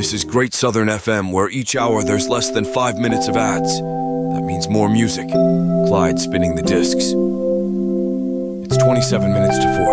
This is Great Southern FM, where each hour there's less than 5 minutes of ads. That means more music. Clyde spinning the discs. It's 27 minutes to 4.